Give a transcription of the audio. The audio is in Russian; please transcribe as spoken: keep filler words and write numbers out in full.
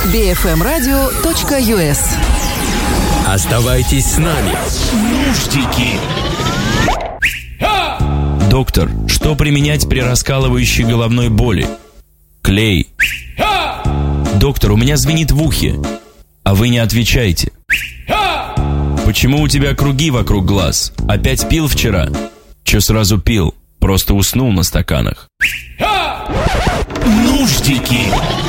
би эф эм радио точка ю эс. Оставайтесь с нами. Нуждики. Доктор, что применять при раскалывающей головной боли? Клей. Доктор, у меня звенит в ухе, а вы не отвечаете. Почему у тебя круги вокруг глаз? Опять пил вчера? Че сразу пил? Просто уснул на стаканах. Нуждики.